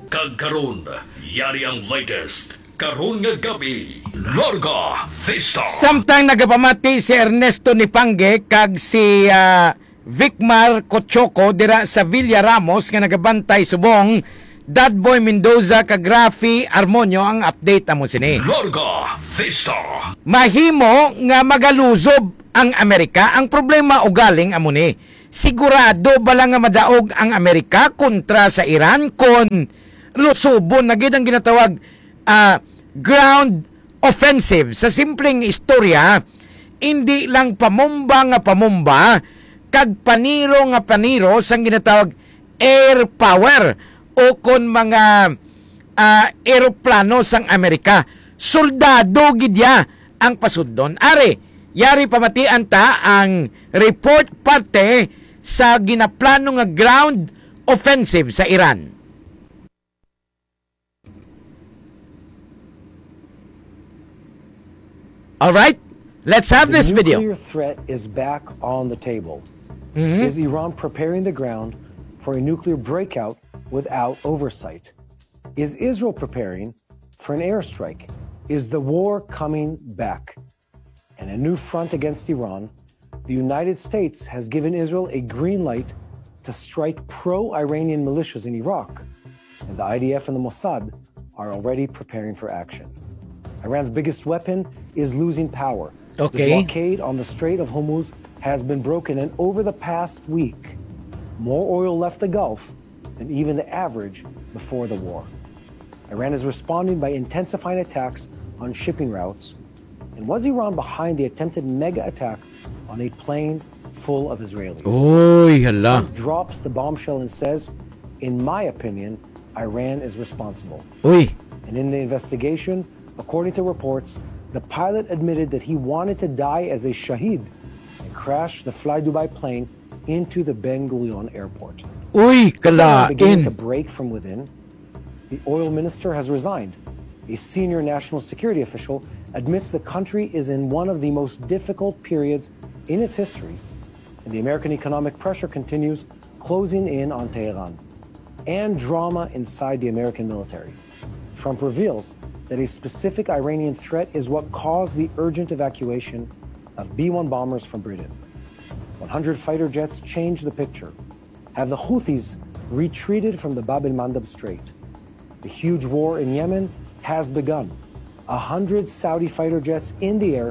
Kagkaroon, yari ang latest. Karon nga gabi, Larga Vista. Samtang nagapamati si Ernesto Nipangge kag si Vicmar Cochoco dira sa Villa Ramos nga nagabantay subong Dadboy Mendoza kag Rafi Armonio ang update amo sini. Larga Vista. Mahimo nga magaluzob ang Amerika, ang problema ugaling amo ni. Sigurado bala nga madaog ang Amerika kontra sa Iran kon lusubon na gid ang ginatawag ground offensive. Sa simpleng istorya, hindi lang pamumba kag paniro nga paniro sang ginatawag air power o kon mga eroplano sang Amerika. Soldado gidya ang pasudlon. Yari pamatian ta ang report parte sa ginaplano nga ground offensive sa Iran. All right, let's have this video. The nuclear threat is back on the table. Is Iran preparing the ground for a nuclear breakout without oversight? Is Israel preparing for an airstrike? Is the war coming back? And a new front against Iran, the United States has given Israel a green light to strike pro-Iranian militias in Iraq. And the IDF and the Mossad are already preparing for action. Iran's biggest weapon is losing power. Okay. The blockade on the Strait of Hormuz has been broken, and over the past week, more oil left the Gulf than even the average before the war. Iran is responding by intensifying attacks on shipping routes. And was Iran behind the attempted mega attack on a plane full of Israelis? Uy, hala. Trump drops the bombshell and says, in my opinion, Iran is responsible. Uy. And in the investigation, according to reports, the pilot admitted that he wanted to die as a shaheed and crashed the Fly Dubai plane into the Ben Gurion airport. Uy, Beginning kalain. to break from within, the oil minister has resigned. A senior national security official admits the country is in one of the most difficult periods in its history, and the American economic pressure continues, closing in on Tehran. And drama inside the American military. Trump reveals that a specific Iranian threat is what caused the urgent evacuation of B-1 bombers from Britain. 100 fighter jets changed the picture. Have the Houthis retreated from the Bab el-Mandab Strait? The huge war in Yemen has begun. 100 Saudi fighter jets in the air,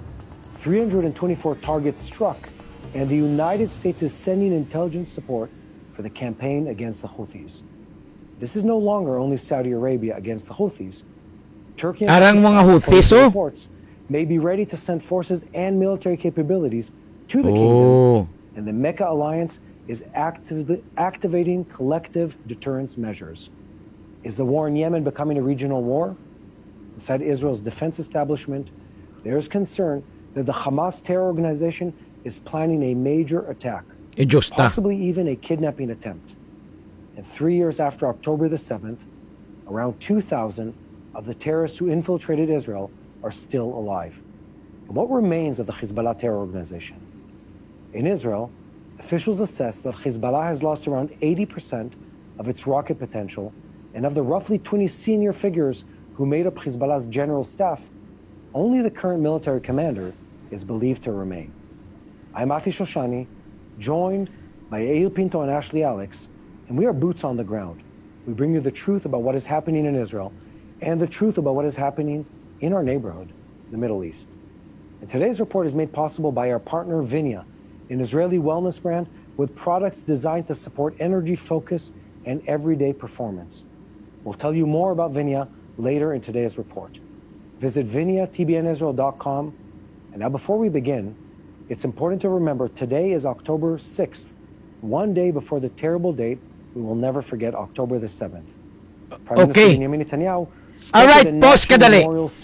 324 targets struck, and the United States is sending intelligence support for the campaign against the Houthis. This is no longer only Saudi Arabia against the Houthis. Turkey and Arang mga Houthis, oh. reports may be ready to send forces and military capabilities to the kingdom, and the Mecca alliance is activating collective deterrence measures. Is the war in Yemen becoming a regional war? Inside Israel's defense establishment, there is concern that the Hamas terror organization is planning a major attack, possibly even a kidnapping attempt. And 3 years after October the 7th, around 2,000 of the terrorists who infiltrated Israel are still alive. And what remains of the Hezbollah terror organization? In Israel, officials assess that Hezbollah has lost around 80% of its rocket potential, and of the roughly 20 senior figures who made up Hezbollah's general staff, only the current military commander is believed to remain. I'm Ati Shoshani, joined by Eyal Pinto and Ashley Alex, and we are boots on the ground. We bring you the truth about what is happening in Israel and the truth about what is happening in our neighborhood, the Middle East. And today's report is made possible by our partner Vinia, an Israeli wellness brand with products designed to support energy focus and everyday performance. We'll tell you more about Vinia later in today's report. Visit ViniaTBNIsrael.com. And now before we begin, it's important to remember today is October 6th, one day before the terrible date we will never forget, October the 7th. Prime Minister Benjamin Netanyahu Alright, pause kadali.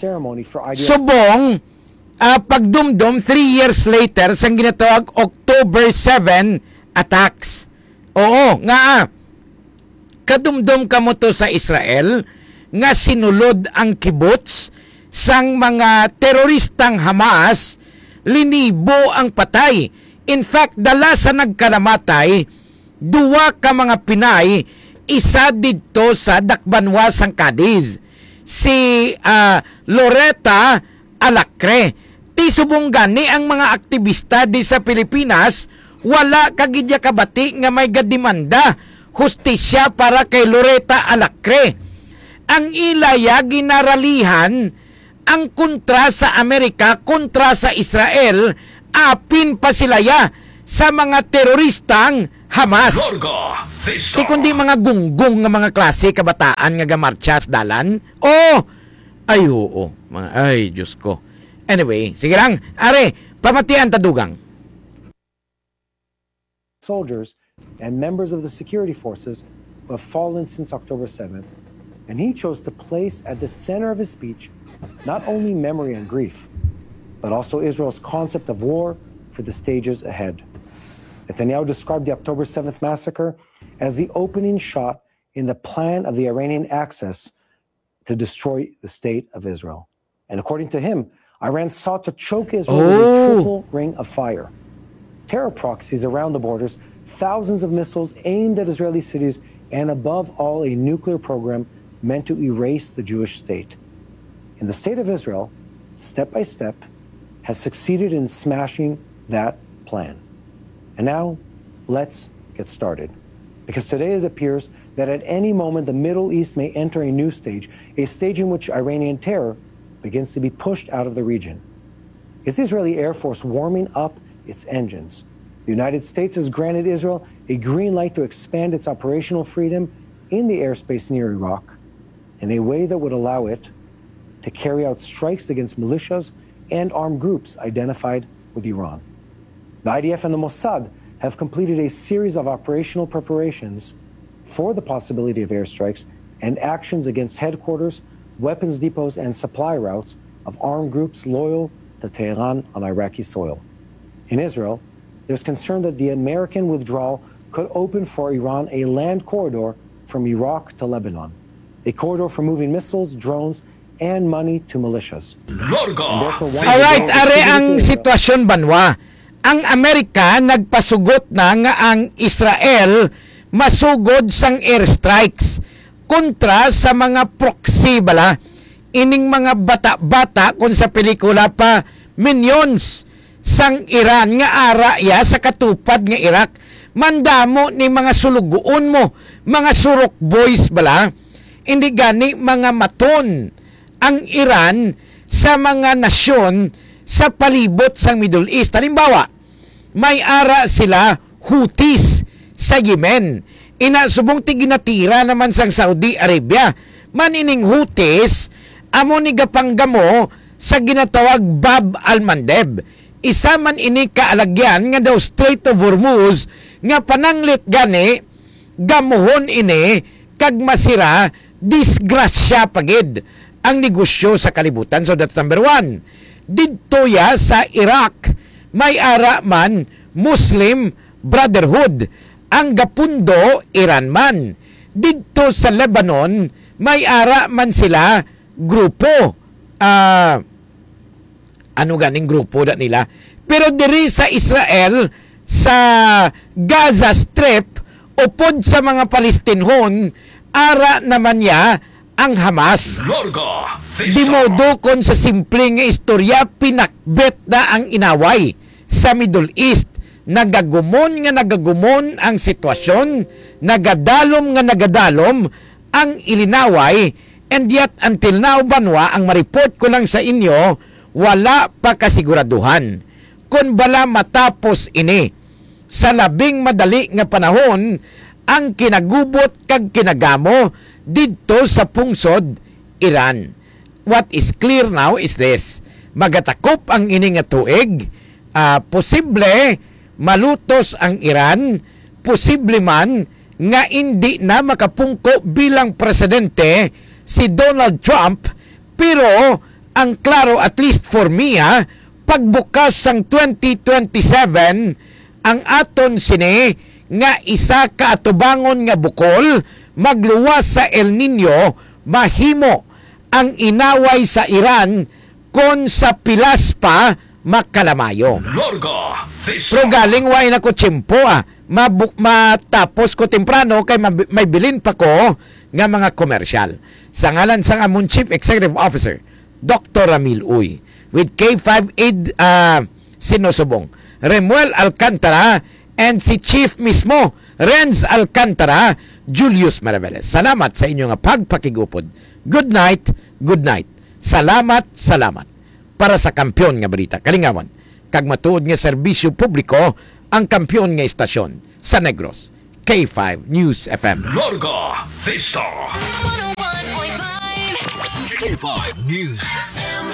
Subong, pagdumdum 3 years later sa ginatawag October 7 attacks. Oo, nga kadumdum kamo to sa Israel nga sinulod ang kibbutz sang mga teroristang Hamas, linibo ang patay. In fact, dala sa nagkanamatay, duwa ka mga Pinay isa dito sa Dakbanwa sang Cadiz, si Loretta Alacre. Ti subong gani ang mga aktivista di sa Pilipinas, wala kagidya kabati nga may gadimanda hustisya para kay Loretta Alacre. Ang ilaya ginaralihan ang kontra sa Amerika, kontra sa Israel, apin pa silaya sa mga teroristang Hamas. Larga Vista. Di kundi mga gunggong nga mga klase kabataan nga gamarchas dalan. Ay oo. Ay, Diyos ko. Anyway, sige lang. Are, pamatian tadugang. Soldiers and members of the security forces who have fallen since October 7th, and he chose to place at the center of his speech not only memory and grief, but also Israel's concept of war for the stages ahead. Netanyahu described the October 7th massacre as the opening shot in the plan of the Iranian Axis to destroy the state of Israel. And according to him, Iran sought to choke Israel with a triple ring of fire. Terror proxies around the borders, thousands of missiles aimed at Israeli cities, and above all, a nuclear program meant to erase the Jewish state. And the state of Israel, step by step, has succeeded in smashing that plan. And now, let's get started. Because today it appears that at any moment the Middle East may enter a new stage, a stage in which Iranian terror begins to be pushed out of the region. Is the Israeli Air Force warming up its engines? The United States has granted Israel a green light to expand its operational freedom in the airspace near Iraq in a way that would allow it to carry out strikes against militias and armed groups identified with Iran. The IDF and the Mossad have completed a series of operational preparations for the possibility of airstrikes and actions against headquarters, weapons depots, and supply routes of armed groups loyal to Tehran on Iraqi soil. In Israel, there's concern that the American withdrawal could open for Iran a land corridor from Iraq to Lebanon, a corridor for moving missiles, drones, and money to militias. Larga Alright, are ang sitwasyon banwa. Ang Amerika nagpasugot na nga ang Israel masugod sang airstrikes kontra sa mga proxy bala, ining mga bata-bata kung sa pelikula pa minions sang Iran nga ara ya sa katupad nga Iraq. Mandamo ni mga sulugoon mo, mga surok boys bala, hindi gani mga maton ang Iran sa mga nasyon sa palibot sang Middle East. Halimbawa, may ara sila Houthis sa Yemen. Subong tiginatira naman sang Saudi Arabia. Manining Houthis, amo ni gapanggamo sa ginatawag Bab al-Mandeb. Isa man ini kaalagyan nga daw Strait of Hormuz nga pananglit gani, gamuhon ini kag masira, disgrasya pagid ang negosyo sa kalibutan. So that's number one. Dito ya sa Iraq, may ara man Muslim Brotherhood, ang gapundo Iran man. Dito sa Lebanon, may ara man sila grupo. Ano ganing grupo da nila? Pero diri sa Israel, sa Gaza Strip, upod sa mga Palestinhon, ara naman ya ang Hamas. Larga Vista. Di modo kon sa simple nga istorya, pinakbet na ang inaway sa Middle East. Nagagumon ang sitwasyon, nagadalom ang ilinaway, and yet until now banwa, ang mareport ko lang sa inyo, wala pa kasiguraduhan. Kung bala matapos ini, sa labing madali nga panahon, ang kinagubot kag kinagamo dito sa pungsod Iran. What is clear now is this: magatakop ang ini nga tuig, posible malutos ang Iran, posible man nga hindi na makapungko bilang presidente si Donald Trump, pero ang klaro, at least for me, pagbukas sang 2027, ang aton sini nga isa ka atubangon nga bukol, magluwas sa El Nino, mahimo ang inaway sa Iran kon sa pilas pa makalamayo. Larga Vista. Pero galing way na ko tsimpo matapos ko temprano kay may bilin pa ko nga mga komersyal. Sa ngalan sang among Chief Executive Officer, Dr. Ramil Uy, with K5 aid sinusubong, Remuel Alcantara, and si Chief mismo, Renz Alcantara, Julius Maraveles. Salamat sa inyong pagpakigupod. Good night, good night. Salamat, salamat. Para sa kampyon nga balita. Kalingawan, kag matuod nga serbisyo publiko, ang kampyon nga istasyon sa Negros. K5 News FM. Larga Vista. 101.5 K5 News FM.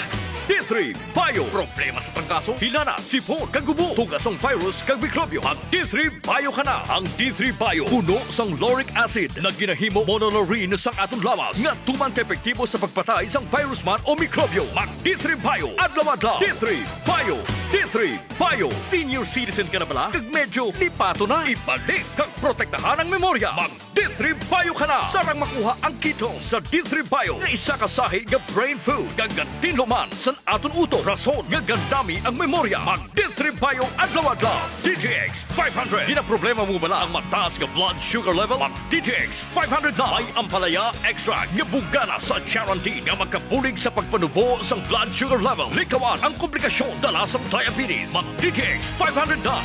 D3 Bio. Problema sa trangkaso, hinana, sipon, kagubo, tugas ang virus, kag mikrobyo. Ang D3 Bio ka na. Ang D3 Bio, puno sang lauric acid na ginahimo monolaurin sang atong lawas nga tuman ka epektibo sa pagpatay sang virus man o mikrobyo. Mag D3 Bio. Adlaw-adlaw. D3 Bio. D3 Bio. Senior citizen ka na bala? Kag medyo lipato na. Ibalik kag protektahan ang memorya. Mag D3 Bio ka na. Sarang makuha ang keto sa D3 Bio nga isa ka sahi nga brain food kag tinluman sa aton uto. Rason nga gandami ang memorya. Mag D3 Bio adlaw-adlaw. DTX 500. Di na problema mo bala ang mataas nga blood sugar level? Mag DTX 500 na. May ampalaya extra nga bugana sa guarantee nga magkabulig sa pagpanubo sang blood sugar level. Likawan ang komplikasyon dala sa diabetes. Mag DTX 500 na.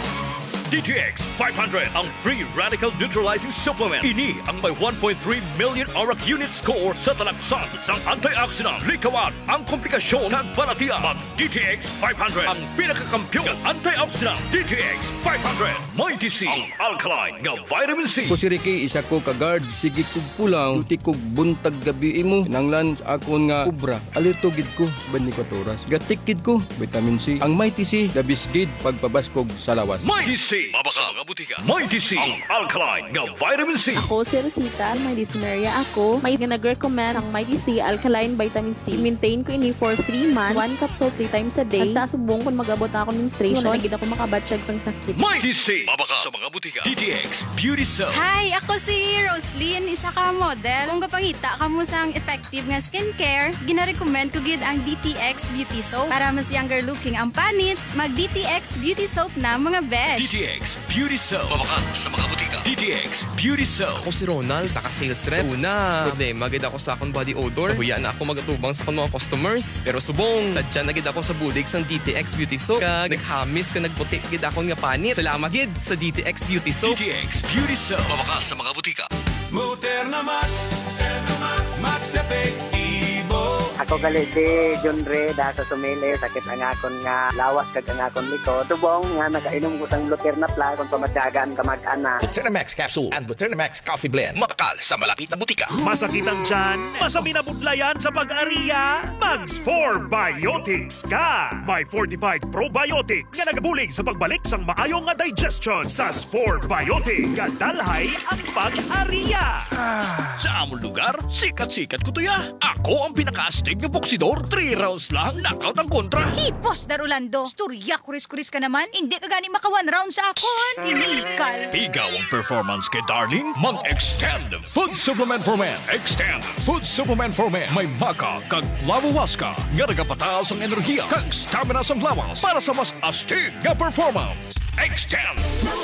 DTX 500 ang free radical neutralizing supplement. Ini ang may 1.3 million ORAC unit score sa talagsan sang antioxidant. Likawan ang komplikasyon ng balatian. Mag DTX 500 ang pinakakampiyon ng antioxidant. DTX 500 may DC ang alkaline nga vitamin C. Ko si Ricky, isa ko ka-guard. Sige kog pulang, luti kog buntag gabi mo. Kinanglan sa akon nga kubra. Alerto gid ko sa 24 oras. Gatikid ko, vitamin C. Ang may TC, labis gid pagpabaskog sa lawas. May DC. Mabaka nga butika. May DC ang alkaline nga vitamin C. Ako si Rosita, may dyspnea ako. May nag-recommend ang Mighty C Alkaline Vitamin C. Maintain ko ini for 3 months. 1 capsule 3 times a day. Hasta subong kung mag-abot na ako menstruation. Nagigit ako makabatsyag sang sakit. May DC. Mabaka sa mga butika. DTX Beauty Soap. Hi, ako si Roslyn, isa ka model. Kung kapangita ka mo sang effective nga skincare, gina-recommend ko gid ang DTX Beauty Soap. Para mas younger looking ang panit, mag DTX Beauty Soap na mga besh. DTX Beauty Soap. Mabaka sa mga butika. DTX Beauty Soap. Ako si Ronald, isa ka sales rep. Una, problema gid ako sa akong body odor. Nahuya na ako magatubang sa akong mga customers. Pero subong, sadya na gid ako sa bulig sang DTX Beauty Soap. Kag naghamis ka nagputi gid ako nga panit. Salamat gid sa DTX Beauty Soap. DTX Beauty Soap. Mabaka sa mga butika. Max Epektibo. Ako galit si John Ray dahil sa sumili, sakit ang akon nga lawas kag ang akon likod. Subong nga nakainom ko sang Luter na pla kung pamatyagaan ka mag-ana. Buteramax Capsule and Buteramax Coffee Blend. Mabakal sa malapit na butika. Masakit ang tiyan? Masami na budlayan sa pag-ariya? Mags 4 Biotics ka! May fortified probiotics nga nagabulig sa pagbalik sang maayong nga digestion sa 4 Biotics. Gadalhay ang pag-ariya! Sa among lugar, sikat-sikat ko to ya. Ako ang pinaka-astig ng boksidor. 3 rounds lang, knockout ang kontra. Boss Darulando, storya kuris-kuris ka naman. Hindi ka gani maka 1 round sa akon. Inikal. Ikaw ang performance kay Darling. Mag-extend Food Supplement for Men. Extend Food Supplement for Men. May maka kag lawawaska nga nagapataas ang enerhiya kag stamina sa lawas para sa mas astig nga performance. Extend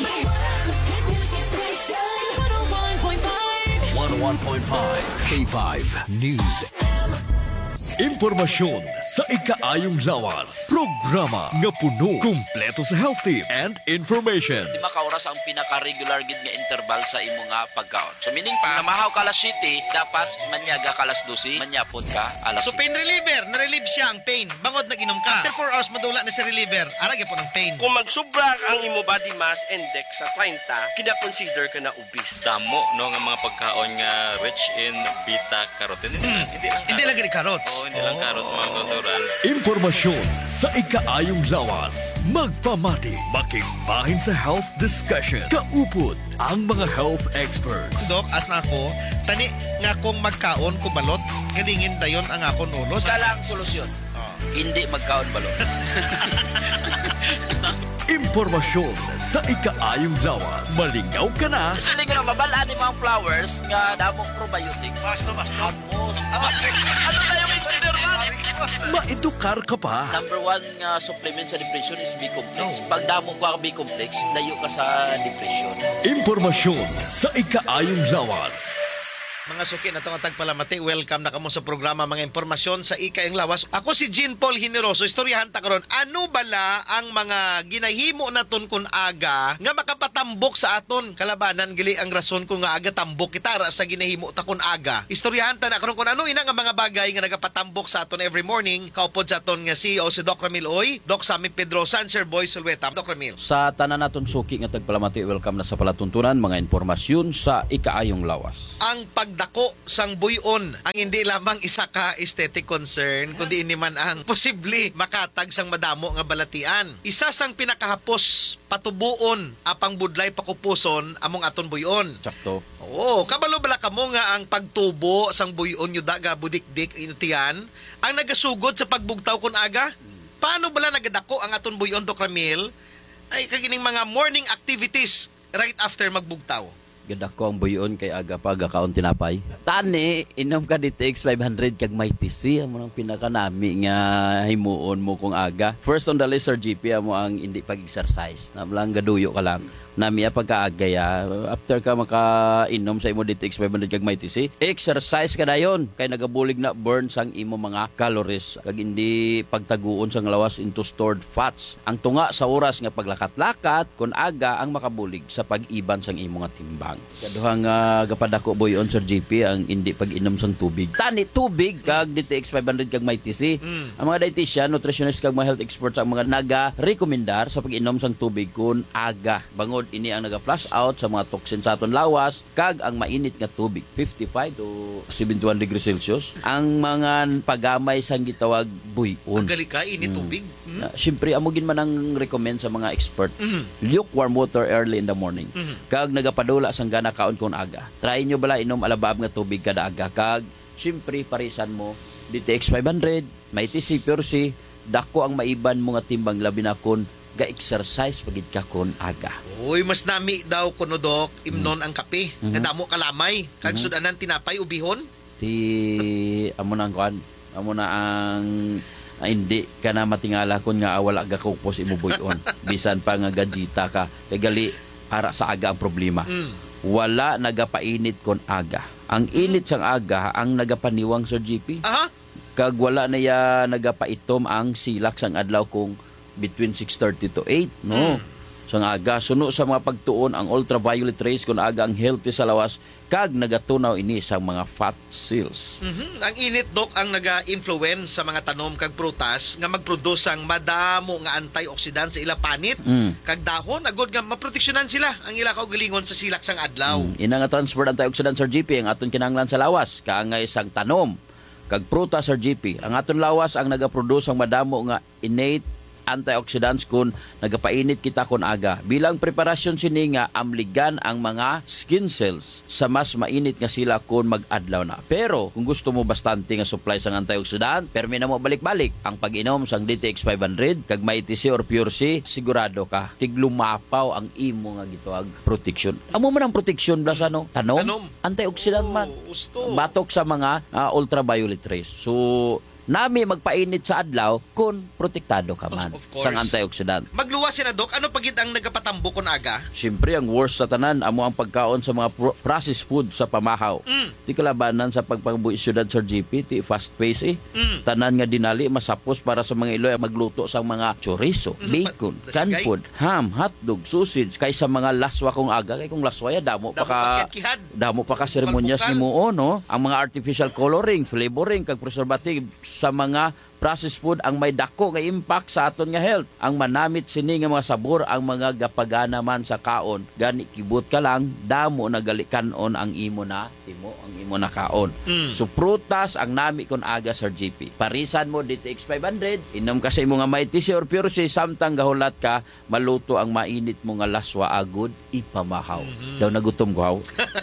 101.5 K5 News. Impormasyon sa ikaayong lawas. Programa nga puno, kumpleto sa health tips and information. Di makauras ang pinaka-regular gid nga interval sa imo nga pagkaon. So meaning pa, namahaw ka alas 7, dapat manyaga ka alas 12, manyapod ka alas 7. So pain reliever, na-relieve siya ang pain. Bangod nag-inom ka. After 4 hours, madula na si reliever. Aragya po ng pain. Kung magsubra ang imo body mass index sa 30, kina-consider ka na obese. Damo, no, nga mga pagkaon nga rich in beta-carotene. Hindi lang gini carrots. Hindi lang carrots, mga natural. Impormasyon sa ikaayong lawas. Magpamati, makigbahin sa health discussion. Kaupod ang mga health experts. Dok, as na ako, tani nga kong magkaon ko balot, galingin dayon ang akon ulo. Isa lang solusyon. Hindi magkaon balot. Impormasyon sa ikaayong lawas. Malingaw ka na. Sili ka na mabalaan ni mga flowers nga damong probiotics. Basta. Ano na yung engineer man? Maedukar ka pa. Number 1 nga supplement sa depression is B-complex. Pag damo ko ang B-complex, layo ka sa depression. Impormasyon sa ikaayong lawas. Mga suki na itong tagpalamati, welcome na kamo sa programa mga impormasyon sa Ikaayong Lawas. Ako si Jean Paul Generoso, istoryahan ta karon. Ano bala ang mga ginahimo naton kun aga nga makapatambok sa aton kalabanan gili ang rason kung nga aga tambok kita ra sa ginahimo ta kun aga. Istoryahan ta na karon kung ano ina nga mga bagay nga nagapatambok sa aton every morning. Kaupod sa aton nga CEO si Doc Ramil Oy, Doc Sammy Pedro, Sir Boy Sulweta. Doc Ramil. Sa tanan naton suki nga tagpalamati, welcome na sa palatuntunan mga impormasyon sa Ikaayong Lawas. Ang pagdako sang buyon ang hindi lamang isa ka aesthetic concern kundi ini man ang posible makatag sang madamo nga balatian. Isa sang pinakahapos patubuon apang budlay pakupuson among aton buyon. Sakto. Oo, kabalo bala kamo nga ang pagtubo sang buyon yu daga budikdik inutian ang nagasugod sa pagbugtaw kun aga. Paano bala nagadako ang aton buyon Doc Ramil? Ay kagining mga morning activities right after magbugtaw. Ganda ko ang buyon kay aga pa gakaon tinapay. Tani, inom ka DTX 500 kag may TC amo nang pinakanami nga himuon mo kung aga. First on the list Sir GP amo ang hindi pag-exercise. Namlang gaduyo ka lang. Nami pagkaaga ya. After ka makainom sa imo DTX 500 kag may TC, exercise ka dayon kay nagabulig na burn sang imo mga calories kag hindi pagtaguon sang lawas into stored fats. Ang tunga sa oras nga paglakat-lakat kun aga ang makabulig sa pag-iban sang imo nga timbang. Kaduhang gapadako boy on Sir GP ang hindi pag-inom sang tubig. Tani tubig kag DTX 500 kag may TC. Ang mga dietitian, nutritionist kag mga health experts ang mga naga-rekomendar sa pag-inom sang tubig kun aga. Bangod ini ang naga-flush out sa mga toxin sa aton lawas kag ang mainit nga tubig 55 to 71 degrees Celsius ang mga pagamay sang gitawag buyon. Ang gali ka init tubig. Siyempre amo gin man ang recommend sa mga expert. Lukewarm water early in the morning. Kag nagapadula sang gana kaon kun aga. Try nyo bala inom alabab nga tubig kada aga kag siyempre parisan mo DTX 500, may TC Pure C, dako ang maiban mo nga timbang labi na kun ga-exercise pagid ka kon aga. Uy, mas nami daw kuno Doc, imnon ang kape. Nga damo kalamay. Kag sudanan tinapay ubihon. Amo na ang kuan. Amo na ang hindi ka na matingala kun nga wala ga kupos imo buyon. Bisan pa nga gajita ka. Kay gali para sa aga ang problema. Wala nagapainit kon aga. Ang init sang aga ang nagapaniwang Sir GP. Aha. Kag wala na ya nagapaitom ang silak sang adlaw kung between 6:30 to 8, no? Sang aga suno sa mga pagtuon ang ultraviolet rays kun aga ang healthy sa lawas kag nagatunaw ini sa mga fat cells. Ang init Doc ang naga-influence sa mga tanom kag prutas nga mag-produce ang madamo nga antioxidant sa ila panit kag dahon agod nga maproteksyonan sila ang ila kaugalingon sa silak sang adlaw. Ina nga transport antioxidant Sir GP ang aton kinahanglan sa lawas kaangay sang tanom kag prutas Sir GP. Ang aton lawas ang naga-produce ang madamo nga innate antioxidants kun nagapainit kita kun aga. Bilang preparasyon sini nga amligan ang mga skin cells sa mas mainit nga sila kun mag-adlaw na. Pero kung gusto mo bastante nga supply sang antioxidant, permi na mo balik-balik ang pag-inom sang DTX 500 kag may TC or Pure C, sigurado ka tiglumapaw ang imo nga gitawag protection. Amo man ang protection blas ano? Tanom. Antioxidant man. Batok sa mga ultraviolet rays. So nami magpainit sa adlaw kun protektado ka man sang antioxidant. Magluwas na Doc, ano pagid ang nagapatambo kun aga? Siyempre ang worst sa tanan amo ang pagkaon sa mga processed food sa pamahaw. Ti kalabanan sa pagpangbuhi syudad Sir GP, ti fast pace tanan nga dinali masapos para sa mga Iloy magluto sang mga chorizo, bacon, canned food, ham, hotdog, sausage kaysa mga laswa kung aga kay kung laswa ya damo pa ka seremonyas nimo no. Ang mga artificial coloring, flavoring kag preservative sa mga processed food ang may dako nga impact sa aton nga health. Ang manamit sini nga mga sabor ang mga gapagana man sa kaon. Gani kibot ka lang damo nagalikanon ang imo na timo ang imo na kaon. So prutas ang nami kon aga Sir GP. Parisan mo DTX 500, inom ka sa imo nga may TC or Pure C samtang gahulat ka maluto ang mainit mo nga laswa agud ipamahaw. Daw nagutom ko haw.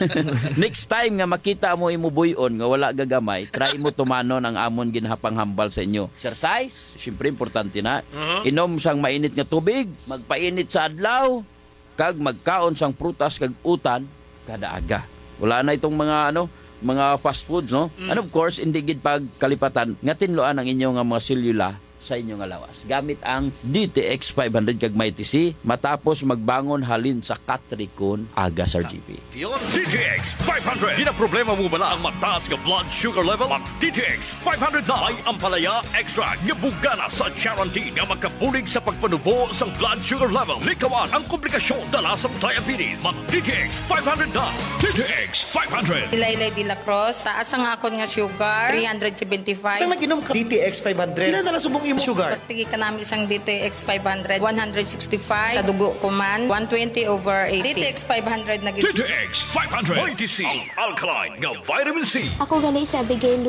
Next time nga makita mo imo buyon nga wala gagamay, try mo tumanon ang amon ginhapang hambal sa inyo. Exercise, siyempre importante na. Inom sang mainit nga tubig, magpainit sa adlaw, kag magkaon sang prutas kag utan kada aga. Wala na itong mga mga fast foods, no? And of course, hindi gid pag kalipatan nga tinloan ang inyong mga selula sa inyong lawas. Gamit ang DTX 500 kag may TC matapos magbangon halin sa Catricon aga Sir GP. DTX 500. Di na problema mo bala ang mataas nga blood sugar level? Ang DTX 500 na ay ampalaya extra nga bugana sa guarantee nga magkabulig sa pagpanubo sa blood sugar level. Likawan ang komplikasyon dala sa diabetes. Mag DTX 500 na. DTX 500. Ilaylay de la Cruz, taas ang akon nga sugar, 375. Saan nag-inom ka? DTX 500. Ilan na subong imo sugar? Pagtigi ka namin isang DTX 500, 165. Sa dugo ko man, 120/80. DTX 500 na DTX 500. May TC ang alkaline nga vitamin C. Ako gali sa Abigail